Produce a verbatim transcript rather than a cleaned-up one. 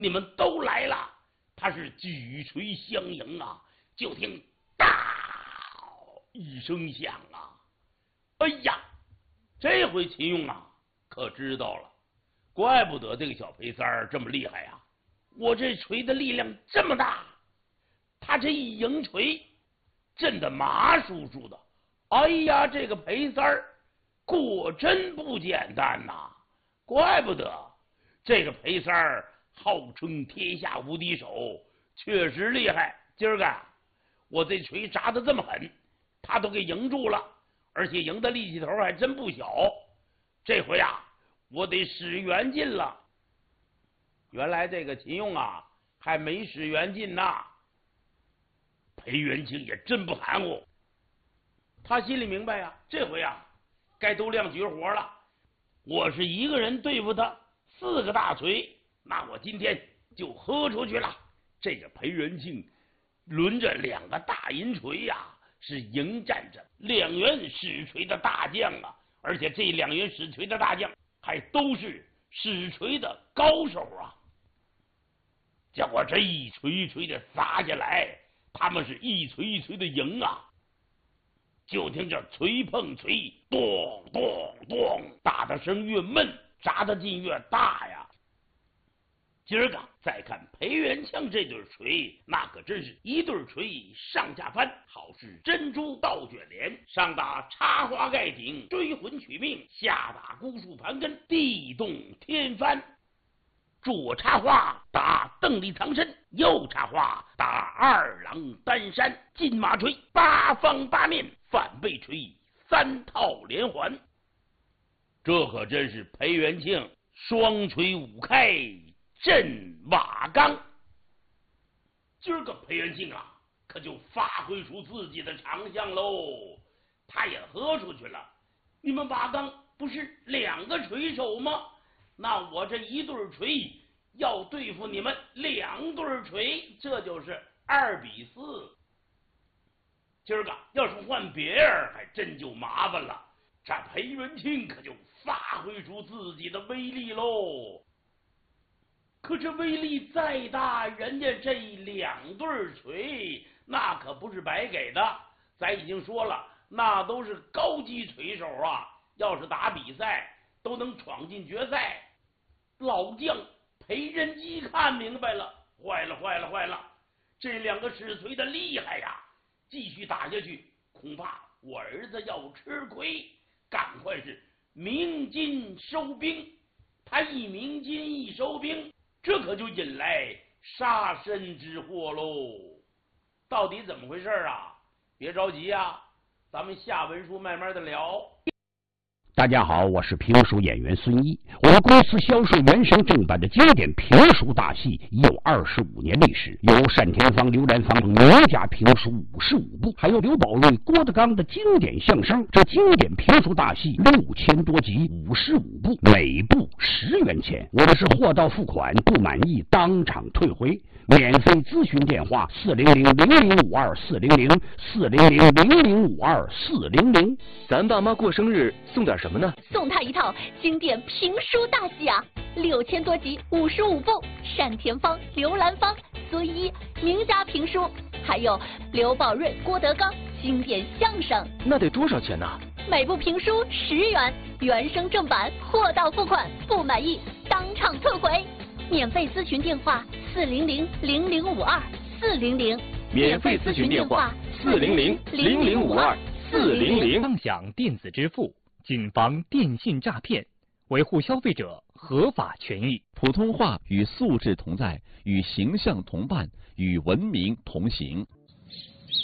你们都来了。他是举锤相迎啊，就听大一声响啊，哎呀，这回秦勇啊可知道了，怪不得这个小裴三儿这么厉害呀、啊！我这锤的力量这么大，他这一迎锤震得麻酥酥的。哎呀，这个裴三儿果真不简单呐、啊！怪不得这个裴三儿号称天下无敌手，确实厉害。今儿个我这锤砸得这么狠，他都给迎住了，而且赢的力气头还真不小。这回啊，我得使元劲了。原来这个秦勇啊，还没使元劲呢。裴元庆也真不含糊，他心里明白呀、啊，这回啊，该都亮绝活了。我是一个人对付他四个大锤，那我今天就喝出去了。这个裴元庆轮着两个大银锤呀、啊，是迎战着两员使锤的大将啊，而且这两员使锤的大将还都是使锤的高手啊。结果这一锤一锤的砸下来，他们是一锤一锤的赢啊。就听这锤碰锤，咚咚咚，打的声越闷，砸的劲越大呀。今儿个再看裴元庆这对锤，那可真是一对锤上下翻，好似珍珠倒卷帘，上打插花盖顶，追魂取命，下打孤树盘根，地动天翻。左插花打邓丽藏身，右插花打二郎担山，金马锤八方八面，反背锤三套连环。这可真是裴元庆双锤五开震瓦岗。今儿个裴元庆啊，可就发挥出自己的长项喽。他也喝出去了，你们瓦岗不是两个锤手吗？那我这一对锤要对付你们两对锤，这就是二比四。今儿个要是换别人，还真就麻烦了。这裴元庆可就发挥出自己的威力喽。可这威力再大，人家这两对锤那可不是白给的。咱已经说了，那都是高级锤手啊，要是打比赛都能闯进决赛。老将裴仁基看明白了，坏了坏了坏了，这两个使锤的厉害呀，继续打下去恐怕我儿子要吃亏，赶快是鸣金收兵。他一鸣金一收兵，这可就引来杀身之祸喽。到底怎么回事啊？别着急啊，咱们下文书慢慢的聊。 大家好，我是评书演员孙一。我们公司销售原声正版的经典评书大戏已有二十五年历史，有单田芳、刘兰芳名家评书五十五部，还有刘宝瑞、郭德纲的经典相声。这经典评书大戏六千多集，五十五部，每部十元钱。我们是货到付款，不满意当场退回。免费咨询电话：四零零零零五二四零零四零零零零五二四零零。 咱爸妈过生日送点什么呢？ 送他一套经典评书大戏啊，六千多集，五十五部，单田芳、刘兰芳、孙一名家评书，还有刘宝瑞、郭德纲经典相声。 那得多少钱呢？ 每部评书十元，原声正版，货到付款，不满意当场退回。免费咨询电话：四零零零零五二四零零。 免费咨询电话：四零零零零五二四零零。 畅享电子支付，谨防电信诈骗，维护消费者合法权益。 普通话与素质同在，与形象同伴，与文明同行。